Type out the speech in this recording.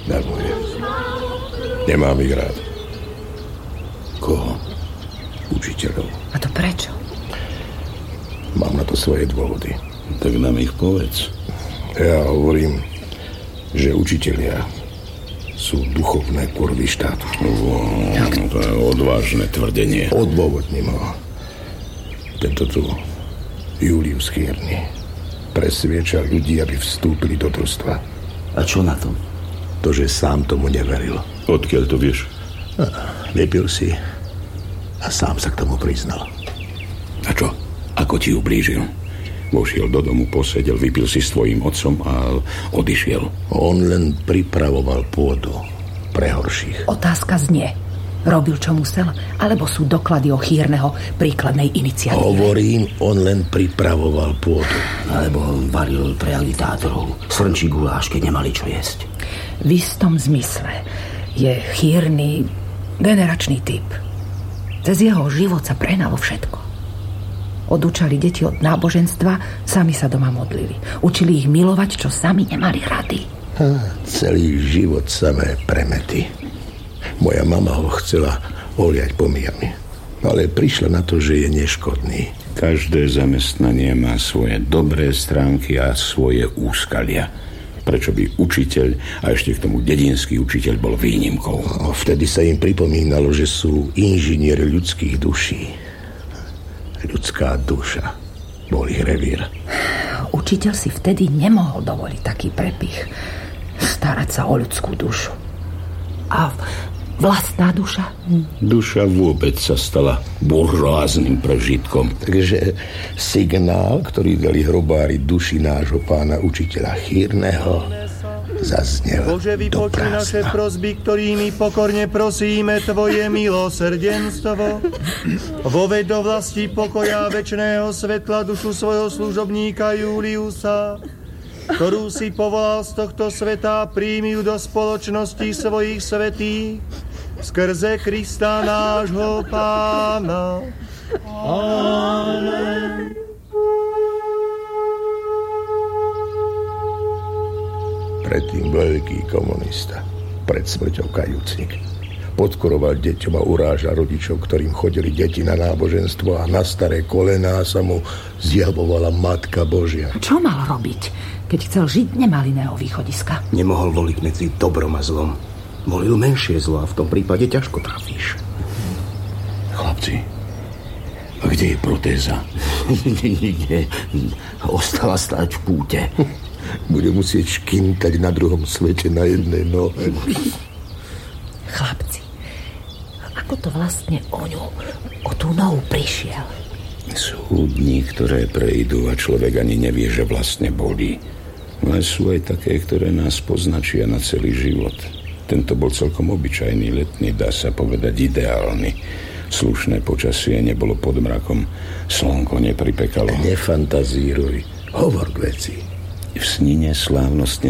Darmuje. Nemám ich rád. Koho? Učiteľov. A to prečo? Mám na to svoje dôvody. Tak nám ich povedz. Ja hovorím, že učitelia sú duchovné kurvy štátu. To je odvážne tvrdenie. Odôvodním ho. Tento tu, Julius Chýrny, presvieča ľudí, aby vstúpili do družstva. A čo na tom? To, že sám tomu neveril. Odkiaľ to vieš? Vypil si a sám sa k tomu priznal. A čo? Ako ti ublížil? Vošiel do domu, posedel, vypil si s tvojím otcom a odišiel. On len pripravoval pôdu pre horších. Otázka znie. Robil, čo musel? Alebo sú doklady o Chýrneho príkladnej iniciatíve? Hovorím, on len pripravoval pôdu. Alebo varil pre agitátorov. Srnčí guláš, keď nemali čo jesť. V istom zmysle je Chýrny generačný typ. Cez jeho život sa prenalo všetko. Odúčali deti od náboženstva, sami sa doma modlili. Učili ich milovať, čo sami nemali rady. Celý život samé premety. Moja mama ho chcela oliať pomijami, ale prišla na to, že je neškodný. Každé zamestnanie má svoje dobré stránky a svoje úskalia. Prečo by učiteľ, a ešte k tomu dedinský učiteľ, bol výnimkou? Vtedy sa im pripomínalo, že sú inžinieri ľudských duší. Ľudská duša bol ich revír. Učiteľ si vtedy nemohol dovoliť taký prepich. Starať sa o ľudskú dušu. A vlastná duša? Duša vôbec sa stala buržoáznym prežitkom. Takže signál, ktorý dali hrobári duši nášho pána učiteľa Chýrneho, zaznel Bože, vypočuj naše prosby, ktorými pokorne prosíme Tvoje milosrdenstvo. Voveď do vlasti pokoja večného svetla dušu svojho služobníka Juliusa, ktorú si povolal z tohto sveta, príjmi ju do spoločnosti svojich svätých skrze Krista nášho pána. Amen. Predtým veľký komunista, pred smrťou kajúcnik. Podkoroval deťom a urážal rodičov, ktorým chodili deti na náboženstvo, a na staré kolená sa mu zjavovala Matka Božia. Čo mal robiť, keď chcel žiť, nemal iného východiska? Nemohol voliť medzi dobrom a zlom. Volil menšie zlo a v tom prípade ťažko trafíš. Chlapci, a kde je protéza? Nikde. Ostala stáť v kúte. Bude musieť škintať na druhom svete na jednej nohe. Chlapci, ako to vlastne o tú nohu prišiel? Sú dni, ktoré prejdú a človek ani nevie, že vlastne bolí. Ale sú aj také, ktoré nás poznačia na celý život. Tento bol celkom obyčajný, letný, dá sa povedať ideálny. Slušné počasie, nebolo pod mrakom, slnko nepripekalo. Nefantazíruj, hovor k veci. V snine slávnostne